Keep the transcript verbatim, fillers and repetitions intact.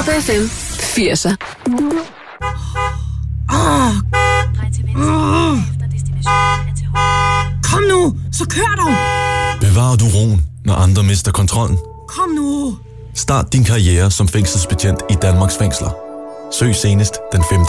Top F M firser. Åh! Oh. Kom nu, så kør dog! Bevarer du roen, når andre mister kontrollen? Kom nu! Start din karriere som fængselsbetjent i Danmarks fængsler. Søg senest den femte